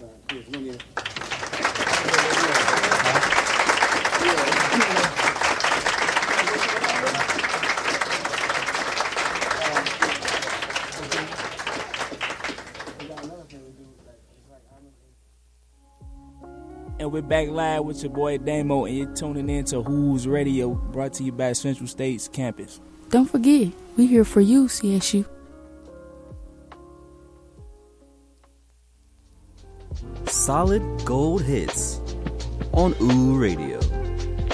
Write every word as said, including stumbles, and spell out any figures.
And we're back live with your boy Damo, and you're tuning in to Who's Radio, brought to you by Central State's campus. Don't forget, we're here for you, C S U. Solid gold hits on O O Radio.